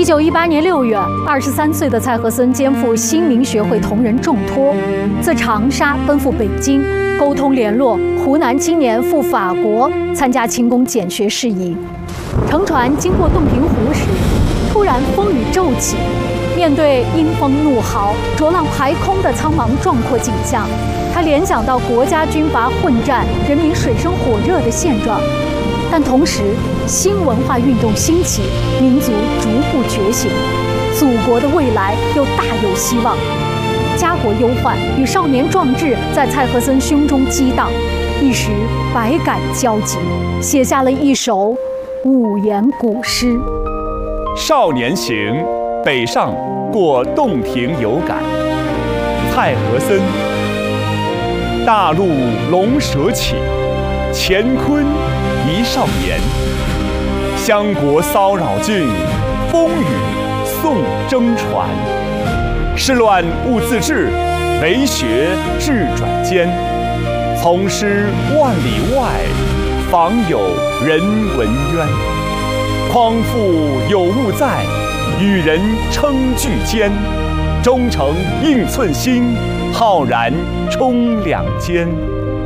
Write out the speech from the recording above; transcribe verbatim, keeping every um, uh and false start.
一九一八年六月，二十三岁的蔡和森肩负新民学会同仁重托，自长沙奔赴北京，沟通联络湖南青年赴法国参加勤工俭学事宜。乘船经过洞庭湖时，突然风雨骤起，面对阴风怒号、浊浪排空的苍茫壮阔景象，他联想到国家军阀混战、人民水深火热的现状。但同时，新文化运动兴起，民族逐步觉醒，祖国的未来又大有希望。家国忧患与少年壮志在蔡和森胸中激荡，一时百感交集，写下了一首五言古诗： 少年行，北上过洞庭有感。蔡和森。大陆龙蛇起，乾坤一少年。相国骚扰郡，风雨送征船。事乱勿自治，为学志转间。从师万里外，访友人文渊。匡复有物在，与人称巨坚。忠诚应寸心，浩然冲两间。